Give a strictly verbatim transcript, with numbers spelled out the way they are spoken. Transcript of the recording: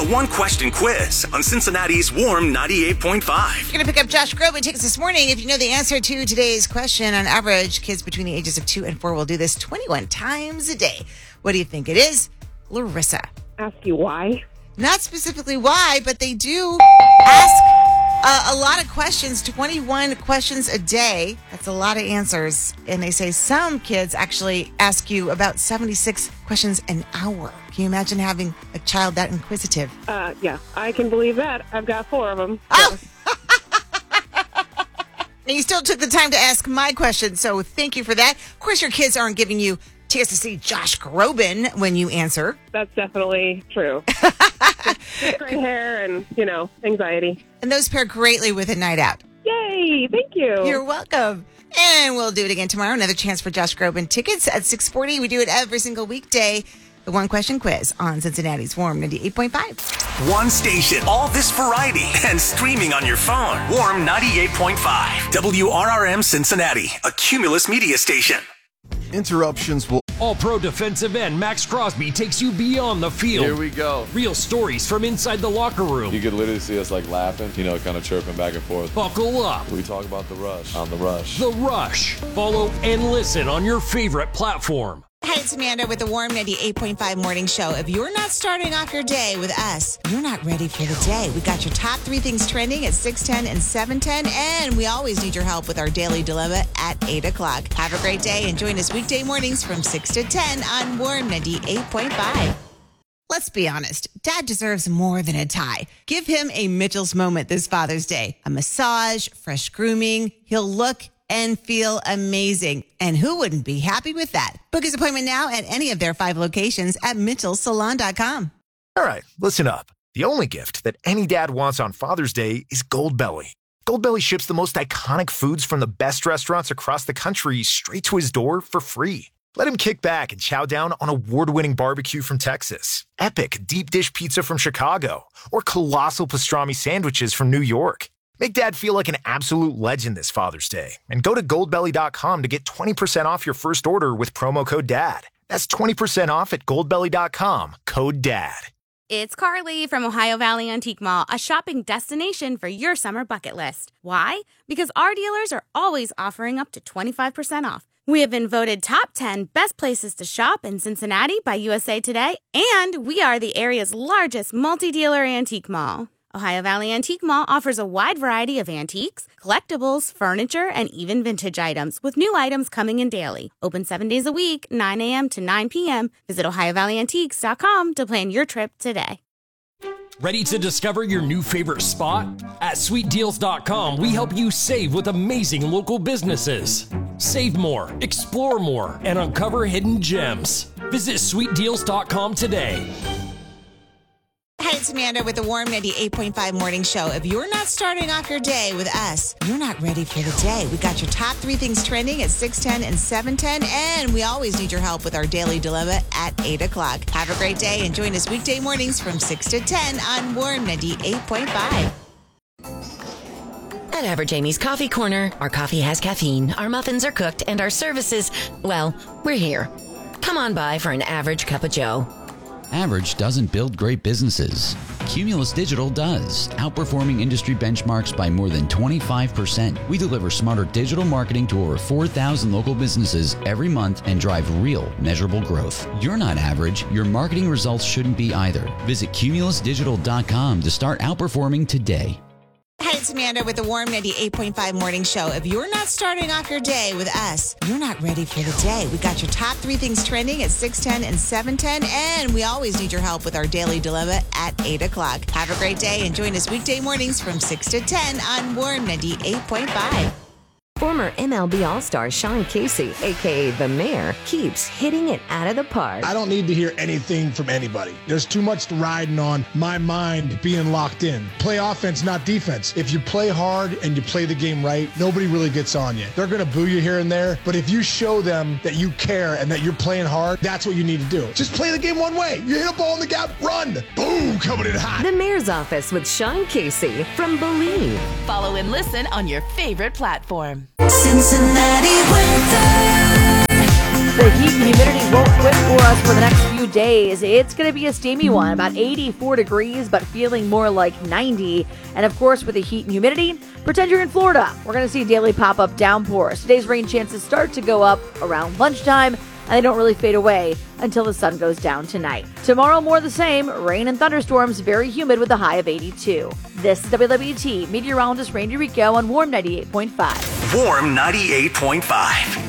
the one-question quiz on Cincinnati's Warm ninety-eight point five. You're going to pick up Josh Groban tickets this morning. If you know the answer to today's question, on average, kids between the ages of two and four will do this twenty-one times a day. What do you think it is? Larissa. Ask you why? Not specifically why, but they do ask uh, a lot of questions, twenty-one questions a day. That's a lot of answers. And they say some kids actually ask you about seventy-six questions an hour. Can you imagine having a child that inquisitive? Uh, yeah, I can believe that. I've got four of them. So. Oh! And you still took the time to ask my question, so thank you for that. Of course, your kids aren't giving you chance to see Josh Groban when you answer. That's definitely true. Gray hair and, you know, anxiety. And those pair greatly with a night out. Yay! Thank you. You're welcome. And we'll do it again tomorrow. Another chance for Josh Groban tickets at six forty. We do it every single weekday. The One Question Quiz on Cincinnati's Warm ninety-eight point five. One station, all this variety, and streaming on your phone. Warm ninety-eight point five. W R R M Cincinnati, a Cumulus media station. Interruptions will... All-Pro defensive end Max Crosby takes you beyond the field. Here we go. Real stories from inside the locker room. You could literally see us like laughing, you know, kind of chirping back and forth. Buckle up. We talk about the rush on the rush. The Rush. Follow and listen on your favorite platform. Hi, it's Amanda with the Warm ninety-eight point five Morning Show. If you're not starting off your day with us, you're not ready for the day. We got your top three things trending at six ten and seven ten, and we always need your help with our Daily Dilemma at eight o'clock. Have a great day and join us weekday mornings from six to ten on Warm ninety-eight point five. Let's be honest, Dad deserves more than a tie. Give him a Mitchell's moment this Father's Day. A massage, fresh grooming. He'll look and feel amazing. And who wouldn't be happy with that? Book his appointment now at any of their five locations at mitchell salon dot com. All right, listen up. The only gift that any dad wants on Father's Day is Goldbelly. Goldbelly ships the most iconic foods from the best restaurants across the country straight to his door for free. Let him kick back and chow down on award-winning barbecue from Texas, epic deep dish pizza from Chicago, or colossal pastrami sandwiches from New York. Make Dad feel like an absolute legend this Father's Day and go to goldbelly dot com to get twenty percent off your first order with promo code DAD. That's twenty percent off at goldbelly dot com, code DAD. It's Carly from Ohio Valley Antique Mall, a shopping destination for your summer bucket list. Why? Because our dealers are always offering up to twenty-five percent off. We have been voted top ten best places to shop in Cincinnati by U S A Today, and we are the area's largest multi-dealer antique mall. Ohio Valley Antique Mall offers a wide variety of antiques, collectibles, furniture, and even vintage items, with new items coming in daily. Open seven days a week, nine a.m. to nine p.m. Visit ohio valley antiques dot com to plan your trip today. Ready to discover your new favorite spot? At sweet deals dot com, we help you save with amazing local businesses. Save more, explore more, and uncover hidden gems. Visit sweet deals dot com today. Hi, it's Amanda with the Warm ninety-eight point five Morning Show. If you're not starting off your day with us, you're not ready for the day. We got your top three things trending at six ten and seven ten, and we always need your help with our Daily Dilemma at eight o'clock. Have a great day and join us weekday mornings from six to ten on Warm ninety-eight point five. At Average Amy's Coffee Corner, our coffee has caffeine, our muffins are cooked, and our services, well, we're here. Come on by for an average cup of joe. Average doesn't build great businesses. Cumulus Digital does, outperforming industry benchmarks by more than twenty-five percent. We deliver smarter digital marketing to over four thousand local businesses every month and drive real, measurable growth. You're not average. Your marketing results shouldn't be either. Visit cumulus digital dot com to start outperforming today. Hi, it's Amanda with the Warm ninety-eight point five Morning Show. If you're not starting off your day with us, you're not ready for the day. We got your top three things trending at six ten and seven ten, and we always need your help with our Daily Dilemma at eight o'clock. Have a great day and join us weekday mornings from six to ten on Warm ninety-eight point five. Former M L B All-Star Sean Casey, a k a. The Mayor, keeps hitting it out of the park. I don't need to hear anything from anybody. There's too much riding on my mind being locked in. Play offense, not defense. If you play hard and you play the game right, nobody really gets on you. They're going to boo you here and there, but if you show them that you care and that you're playing hard, that's what you need to do. Just play the game one way. You hit a ball in the gap, run. Boom, coming in hot. The Mayor's Office with Sean Casey from Believe. Follow and listen on your favorite platform. Cincinnati weather. The heat and humidity won't quit for us for the next few of days, it's going to be a steamy one, about eighty-four degrees, but feeling more like ninety. And of course, with the heat and humidity, pretend you're in Florida. We're going to see daily pop-up downpours. Today's rain chances start to go up around lunchtime, and they don't really fade away until the sun goes down tonight. Tomorrow, more the same, rain and thunderstorms, very humid with a high of eighty-two. This is W W T meteorologist Randy Rico on Warm ninety-eight point five. Warm ninety-eight point five.